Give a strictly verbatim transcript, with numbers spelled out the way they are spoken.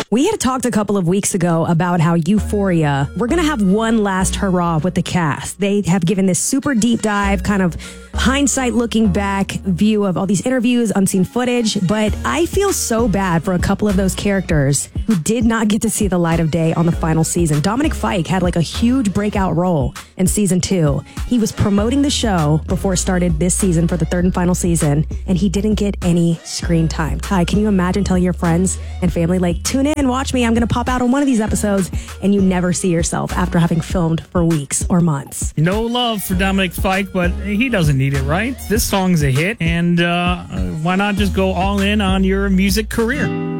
We had talked a couple of weeks ago about how Euphoria, we're going to have one last hurrah with the cast. They have given this super deep dive, kind of hindsight looking back view of all these interviews, unseen footage. But I feel so bad for a couple of those characters who did not get to see the light of day on the final season. Dominic Fike had like a huge breakout role in season two. He was promoting the show before it started this season for the third and final season, and he didn't get any screen time. Ty, can you imagine telling your friends and family, like, tune in and watch me, I'm going to pop out on one of these episodes, and you never see yourself after having filmed for weeks or months? No love for Dominic Fike, but he doesn't need it, right? This song's a hit, and uh, why not just go all in on your music career?